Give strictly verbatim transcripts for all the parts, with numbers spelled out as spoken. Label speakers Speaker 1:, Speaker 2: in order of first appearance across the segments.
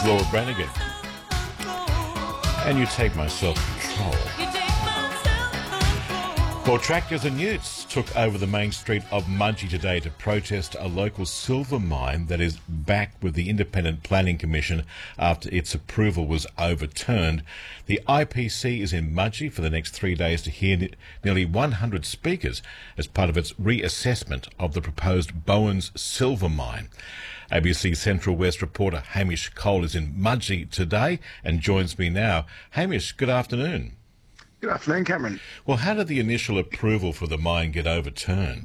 Speaker 1: is Laura Branigan. And you take my self-control. Well, tractors and utes took over the main street of Mudgee today to protest a local silver mine that is back with the Independent Planning Commission after its approval was overturned. The I P C is in Mudgee for the next three days to hear nearly one hundred speakers as part of its reassessment of the proposed Bowens silver mine. A B C Central West reporter Hamish Cole is in Mudgee today and joins me now. Hamish, good afternoon.
Speaker 2: Good afternoon, Cameron.
Speaker 1: Well, how did the initial approval for the mine get overturned?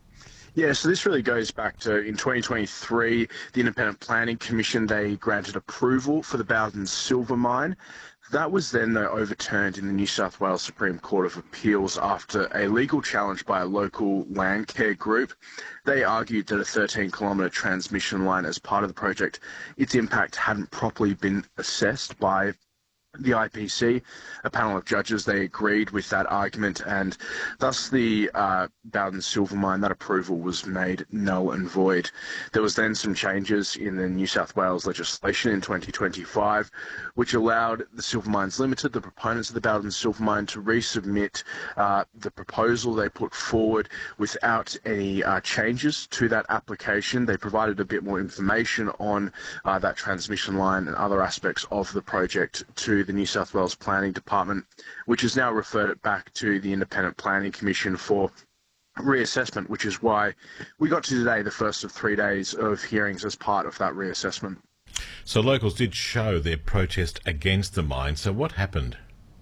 Speaker 2: Yeah, so this really goes back to, in twenty twenty-three, the Independent Planning Commission, they granted approval for the Bowden silver mine. That was then, though, overturned in the New South Wales Supreme Court of Appeals after a legal challenge by a local land care group. They argued that a thirteen kilometre transmission line as part of the project, its impact hadn't properly been assessed by the I P C. A panel of judges, they agreed with that argument, and thus the uh, Bowden silver mine, that approval was made null and void. There was then some changes in the New South Wales legislation in twenty twenty-five, which allowed the Silver Mines Limited, the proponents of the Bowden silver mine, to resubmit uh, the proposal they put forward without any uh, changes to that application. They provided a bit more information on uh, that transmission line and other aspects of the project to the New South Wales Planning Department, which has now referred it back to the Independent Planning Commission for reassessment, which is why we got to today the first of three days of hearings as part of that reassessment.
Speaker 1: So locals did show their protest against the mine. So what happened?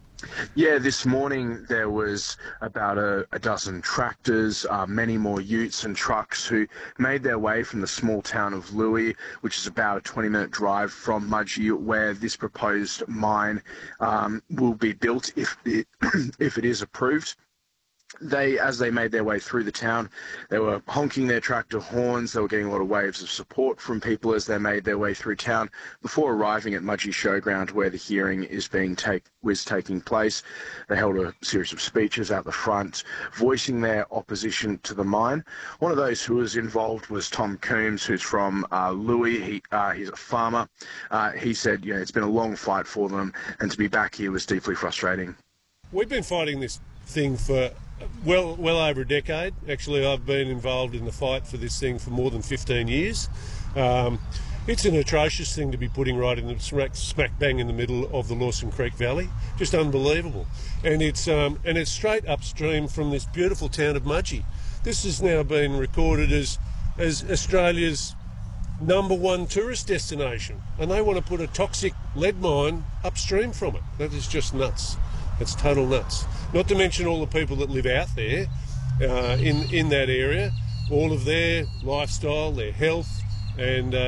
Speaker 2: Yeah, this morning there was about a, a dozen tractors, uh, many more utes and trucks who made their way from the small town of Louis, which is about a twenty minute drive from Mudgee, where this proposed mine um, will be built if it, if it is approved. They, as they made their way through the town, they were honking their tractor horns. They were getting a lot of waves of support from people as they made their way through town before arriving at Mudgee Showground, where the hearing is being take was taking place. They held a series of speeches out the front, voicing their opposition to the mine. One of those who was involved was Tom Coombs, who's from uh, Louis. He, uh, he's a farmer. Uh, he said, you know, it's been a long fight for them, and to be back here was deeply frustrating.
Speaker 3: We've been fighting this thing for well well over a decade. Actually, I've been involved in the fight for this thing for more than fifteen years. Um, it's an atrocious thing to be putting right in the smack, smack bang in the middle of the Lawson Creek Valley. Just unbelievable. And it's um, and it's straight upstream from this beautiful town of Mudgee. This has now been recorded as as Australia's number one tourist destination, and they want to put a toxic lead mine upstream from it. That is just nuts. It's total nuts. Not to mention all the people that live out there uh, in, in that area, all of their lifestyle, their health, and uh,